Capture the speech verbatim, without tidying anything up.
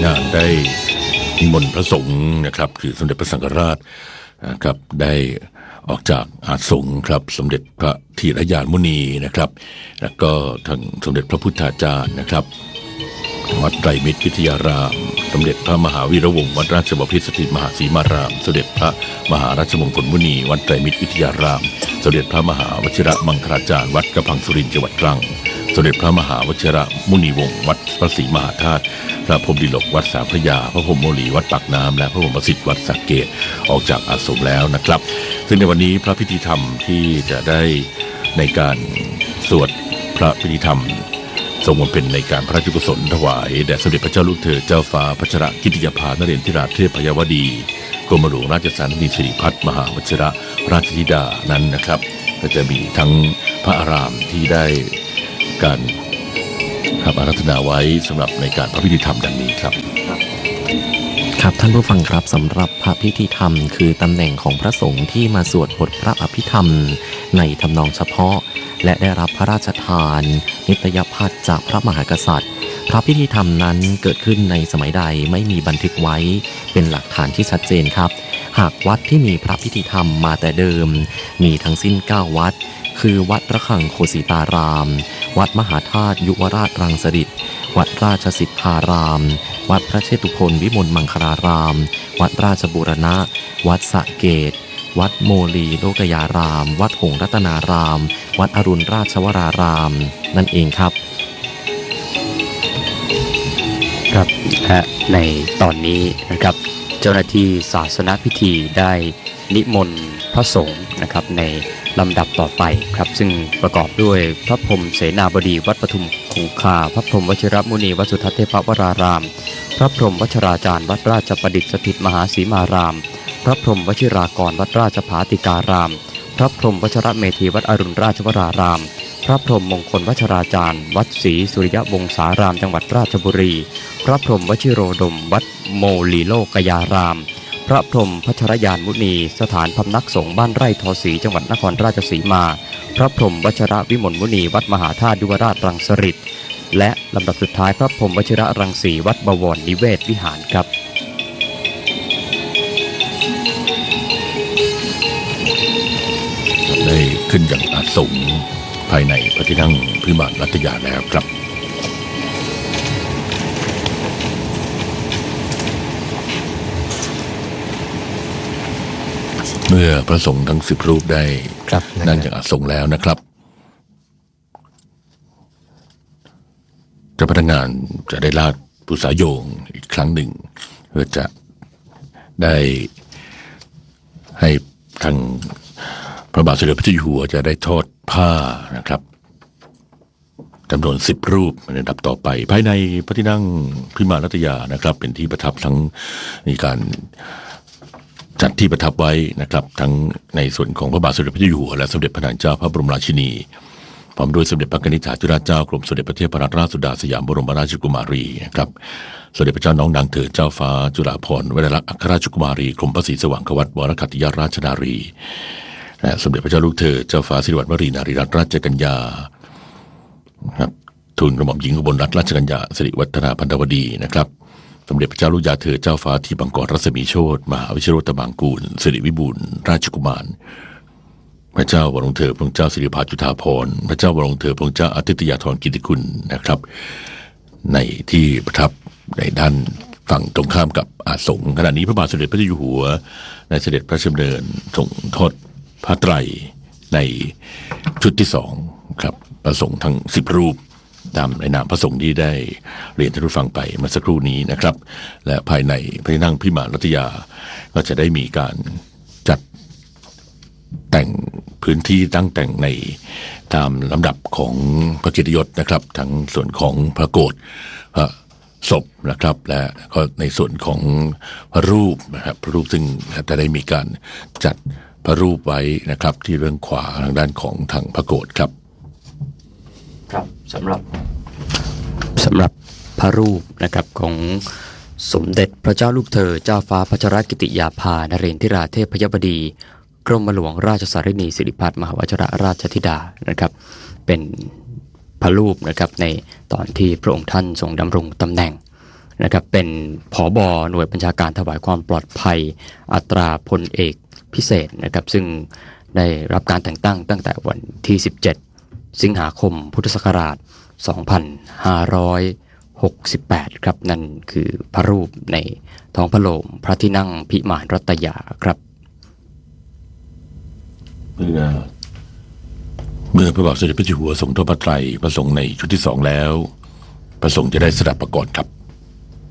งานได้นิมนต์พระสงฆ์นะครับคือสมเด็จพระสังฆราชนะครับได้ออกจากอาสงฆ์ครับสมเด็จพระธีรยานมุนีนะครับแล้วก็ทางสมเด็จพระพุทธาจารย์นะครับวัดไตรมิตรวิทยารามสมเด็จพระมหาวีระวงศ์วัดราชบพิตรสถิตมหาสีมารามสมเด็จพระมหาราชมงคลมุนีวัดไตรมิตรวิทยารามสมเด็จพระมหาวชิระมังคลาจารย์วัดกระพังสุรินทร์จังหวัดตรังสมเด็จพระมหาวชิระมุนีวงศ์วัดพระศรีมหาธาตุพระพรหมดิลกวัดสามพระยาพระพรหมโมลีวัดปากน้ำและพระพรหมประสิทธิ์วัดสักเกตออกจากอาสมแล้วนะครับซึ่งในวันนี้พระพิธีธรรมที่จะได้ในการสวดพระพิธีธรรมทรงบำเพ็ญในการพระราชกุศลถวายแด่สมเด็จพระเจ้าลูกเธอเจ้าฟ้าพัชรกิติยาภานเรนทิราเทพพยวดีกรมหลวงราชสารนีสิริพัฒน์มหาวชิระราชธิดานั้นนะครับก็จะมีทั้งพระอารามที่ได้การครับอาราธนาไว้สำหรับในการพระพิธีธรรมดังนี้ครับครับท่านผู้ฟังครับสำหรับพระพิธีธรรมคือตำแหน่งของพระสงฆ์ที่มาสวดบทพระอภิธรรมในทำนองเฉพาะและได้รับพระราชทานนิตยพัฒน์จากพระมหากษัตริย์พระพิธีธรรมนั้นเกิดขึ้นในสมัยใดไม่มีบันทึกไว้เป็นหลักฐานที่ชัดเจนครับหากวัดที่มีพระพิธีธรรมมาแต่เดิมมีทั้งสิ้นเก้าวัดคือวัดระฆังโคสิตารามวัดมหาธาตุยุวราชรังสฤษฎิวัดราชสิทธารามวัดพระเชตุพนวิมลมังคลารามวัดราชบูรณะวัดสระเกตวัดโมลีโลกยารามวัดหงส์รัตนารามวัดอรุณราชวรารามนั่นเองครับครับและในตอนนี้นะครับเจ้าหน้าที่ศาสนพิธีได้นิมนต์พระสงฆ์นะครับในลำดับต่อไปครับซึ่งประกอบด้วยพระพรหมเสนาบดีวัดปทุมคงคาพระพรหมวชิรมุนีวัดสุทัศน์เทพวรารามพระพรหมวชราจารย์วัดราชประดิษฐ์สถิตมหาสีมารามพระพรหมวชิรากรวัดราชภาติการามพระพรหมวชรเมธีวัดอรุณราชวรารามพระพรหมมงคลวชราจารย์วัดศรีสุริยวงศารามจังหวัดราชบุรีพระพรหมวชิโรดมวัดโมลีโลกยารามพระพรหมพัชรยานมุนีสถานพำนักสงฆ์บ้านไร่ทอศรีจังหวัดนครราชสีมาพระพรหมวชรวิมลมุนีวัดมหาธาตุยุวราชรังสฤษฎิและลำดับสุดท้ายพระพรหมวชิระรังสีวัดบวรนิเวศวิหารครับได้ขึ้นอย่างอาสมภายในพระที่นั่งพิมานรัตยาแล้วครับเมื่อพระสงฆ์ทั้งสิบรูปได้นั่งอย่างอาสมแล้วนะครับเจ้าพนักงานจะได้ลาดปุษาโยงอีกครั้งหนึ่งเพื่อจะได้ให้ทางพระบาทสมเด็จพระเจ้าอยู่หัวจะได้ทอดผ้านะครับจำนวนสิบรูปในลำดับต่อไปภายในพระที่นั่งพิมานรัตยานะครับเป็นที่ประทับทั้งมีการจัดที่ประทับไว้นะครับทั้งในส่วนของพระบาทสมเด็จพระเจ้าอยู่หัวและสมเด็จพระนางเจ้าพระบรมราชินีพร้อมด้วยสมเด็จพระกนิษฐาธิราชเจ้ากรมสมเด็จพระเทพรัตนราชสุดาสยามบรมราชกุมารีนะครับสมเด็จพระเจ้าน้องนางเธอเจ้าฟ้าจุฬาภรณ์วลัยลักษณ์อัครราชกุมารีกรมพระศรีสว่างควัตวรคัตติยราชนารีและสมเด็จพระเจ้าลูกเธอเจ้าฟ้าสิริวัณวรีนารีรัตนราชกัญญาครับทูลกระหม่อมหญิงอุบลรัตนราชกัญญาสิริวัฒนาพันธวดีนะครับสมเด็จพระเจ้าลูกยาเธอเจ้าฟ้าที่บังกรรัศมีโชติมหาวิชิโรตบางกูลสิริวิบูลย์ราชกุมารพระเจ้าวรวงเธอพระเจ้าสิริภาจุฑาภรณ์พระเจ้าวรวงเธอพระเจ้าอาทิตยาธรกิติคุณนะครับในที่ประทับในด้านฝั่งตรงข้ามกับอาสมขณะนี้พระบาทสมเด็จพระเจ้าอยู่หัวในเสด็จพระราชดำเนินทรงทอดพระไตรในชุดที่สองครับพระสงฆ์ทั้งสิบรูปตามในนามพระสงฆ์ที่ได้เรียนท่านผู้ฟังไปเมื่อสักครู่นี้นะครับและภายในพระที่นั่งพิมานรัตยาก็จะได้มีการจัดแต่งพื้นที่ตั้งแต่งในตามลำดับของพระเกียรติยศนะครับทั้งส่วนของพระโกฐพระศพนะครับและก็ในส่วนของพระรูปนะครับพระรูปซึ่งจะได้มีการจัดพระรูปไว้นะครับที่เบื้องขวาทางด้านของทางพระโกฐครับครับสำหรับสำหรับพระรูปนะครับของสมเด็จพระเจ้าลูกเธอเจ้าฟ้าพัชรกิติยาภานเรนทิราเทพพยบดีกรมหลวงราชสารินีสิริพัฒน์มหาวชิรราชธิดานะครับเป็นพระรูปนะครับในตอนที่พระองค์ท่านทรงดำรงตำแหน่งนะครับเป็นผบ.หน่วยบัญชาการถวายความปลอดภัยอัตราพลเอกพิเศษนะครับซึ่งได้รับการแต่งตั้งตั้งแต่วันที่สิบเจ็ดสิงหาคมพุทธศักราชสองพันห้าร้อยหกสิบแปดครับนั่นคือพระรูปในท้องพระโรงพระที่นั่งพิมานรัตยาครับเมื่อเมื่อพระบาทสมเด็จพระเจ้าอยู่หัวทรงทอดพระไตรพระสงฆ์ในชุดที่สองแล้วพระสงฆ์จะได้สดับประกอบครับ